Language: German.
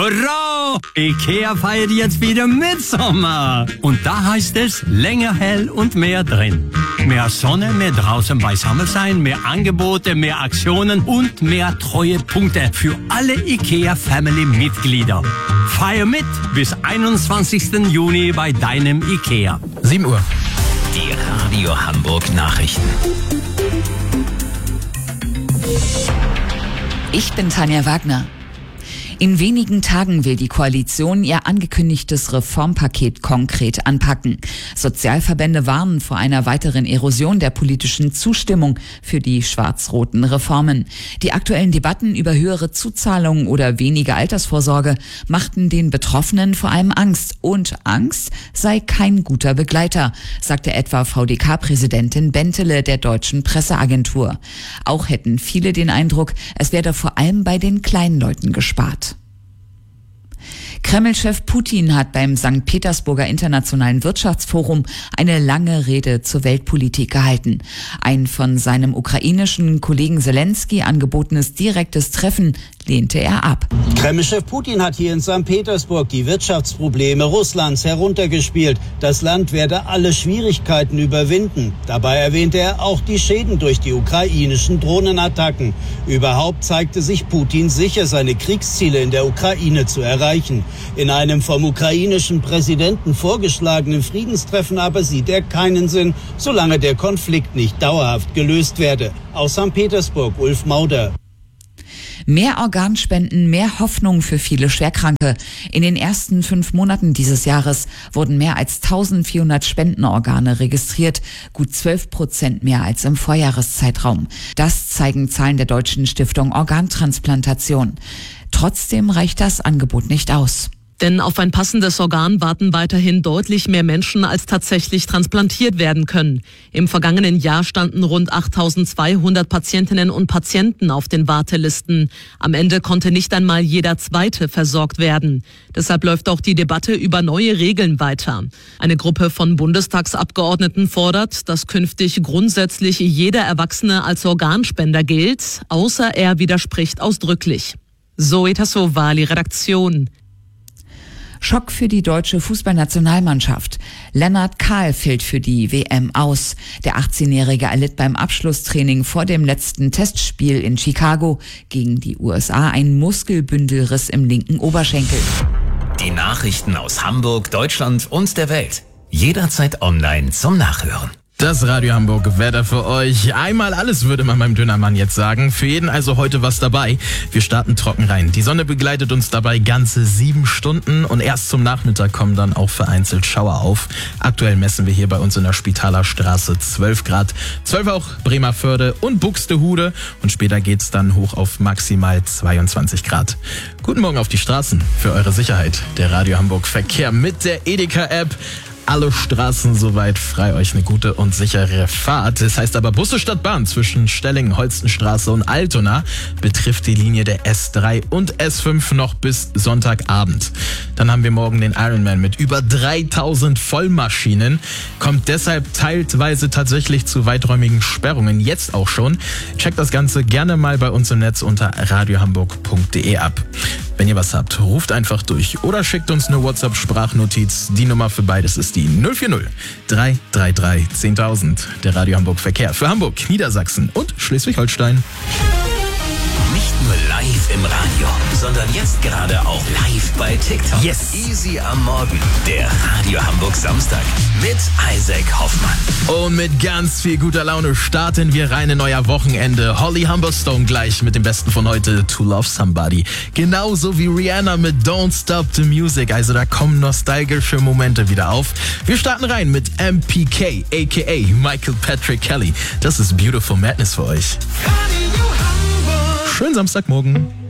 Hurra! IKEA feiert jetzt wieder Mitsommer. Und da heißt es länger hell und mehr drin. Mehr Sonne, mehr draußen beisammen sein, mehr Angebote, mehr Aktionen und mehr Treuepunkte für alle IKEA-Family-Mitglieder. Feier mit bis 21. Juni bei deinem IKEA. 7 Uhr. Die Radio Hamburg Nachrichten. Ich bin Tanja Wagner. In wenigen Tagen will die Koalition ihr angekündigtes Reformpaket konkret anpacken. Sozialverbände warnen vor einer weiteren Erosion der politischen Zustimmung für die schwarz-roten Reformen. Die aktuellen Debatten über höhere Zuzahlungen oder weniger Altersvorsorge machten den Betroffenen vor allem Angst. Und Angst sei kein guter Begleiter, sagte etwa VDK-Präsidentin Bentele der Deutschen Presseagentur. Auch hätten viele den Eindruck, es werde vor allem bei den kleinen Leuten gespart. Kreml-Chef Putin hat beim St. Petersburger Internationalen Wirtschaftsforum eine lange Rede zur Weltpolitik gehalten. Ein von seinem ukrainischen Kollegen Zelensky angebotenes direktes Treffen lehnte er ab. Kreml-Chef Putin hat hier in St. Petersburg die Wirtschaftsprobleme Russlands heruntergespielt. Das Land werde alle Schwierigkeiten überwinden. Dabei erwähnte er auch die Schäden durch die ukrainischen Drohnenattacken. Überhaupt zeigte sich Putin sicher, seine Kriegsziele in der Ukraine zu erreichen. In einem vom ukrainischen Präsidenten vorgeschlagenen Friedenstreffen aber sieht er keinen Sinn, solange der Konflikt nicht dauerhaft gelöst werde. Aus St. Petersburg, Ulf Mauder. Mehr Organspenden, mehr Hoffnung für viele Schwerkranke. In den ersten 5 Monaten dieses Jahres wurden mehr als 1400 Spendenorgane registriert, gut 12% mehr als im Vorjahreszeitraum. Das zeigen Zahlen der Deutschen Stiftung Organtransplantation. Trotzdem reicht das Angebot nicht aus. Denn auf ein passendes Organ warten weiterhin deutlich mehr Menschen, als tatsächlich transplantiert werden können. Im vergangenen Jahr standen rund 8.200 Patientinnen und Patienten auf den Wartelisten. Am Ende konnte nicht einmal jeder Zweite versorgt werden. Deshalb läuft auch die Debatte über neue Regeln weiter. Eine Gruppe von Bundestagsabgeordneten fordert, dass künftig grundsätzlich jeder Erwachsene als Organspender gilt, außer er widerspricht ausdrücklich. Zoe Tassovali, Redaktion. Schock für die deutsche Fußballnationalmannschaft. Lennart Kahl fällt für die WM aus. Der 18-Jährige erlitt beim Abschlusstraining vor dem letzten Testspiel in Chicago gegen die USA einen Muskelbündelriss im linken Oberschenkel. Die Nachrichten aus Hamburg, Deutschland und der Welt. Jederzeit online zum Nachhören. Das Radio Hamburg Wetter für euch. Einmal alles, würde man beim Dönermann jetzt sagen. Für jeden also heute was dabei. Wir starten trocken rein. Die Sonne begleitet uns dabei ganze 7 Stunden und erst zum Nachmittag kommen dann auch vereinzelt Schauer auf. Aktuell messen wir hier bei uns in der Spitaler Straße 12 Grad. 12 auch Bremerförde und Buxtehude und später geht's dann hoch auf maximal 22 Grad. Guten Morgen auf die Straßen für eure Sicherheit. Der Radio Hamburg Verkehr mit der Edeka-App. Alle Straßen soweit frei, euch eine gute und sichere Fahrt. Das heißt aber Busse statt Bahn zwischen Stellingen, Holstenstraße und Altona betrifft die Linie der S3 und S5 noch bis Sonntagabend. Dann haben wir morgen den Ironman mit über 3000 Vollmaschinen. Kommt deshalb teilweise tatsächlich zu weiträumigen Sperrungen, jetzt auch schon. Checkt das Ganze gerne mal bei uns im Netz unter radiohamburg.de ab. Wenn ihr was habt, ruft einfach durch oder schickt uns eine WhatsApp-Sprachnotiz. Die Nummer für beides ist die 040 333 10.000. Der Radio Hamburg Verkehr für Hamburg, Niedersachsen und Schleswig-Holstein. Nicht nur live im Radio, sondern jetzt gerade auch live bei TikTok. Yes. Easy am Morgen, der Radio Hamburg Samstag mit Isaac Hoffmann. Und mit ganz viel guter Laune starten wir rein in euer Wochenende. Holly Humberstone gleich mit dem Besten von heute, To Love Somebody. Genauso wie Rihanna mit Don't Stop the Music. Also da kommen nostalgische Momente wieder auf. Wir starten rein mit MPK, a.k.a. Michael Patrick Kelly. Das ist Beautiful Madness für euch. Schönen Samstagmorgen.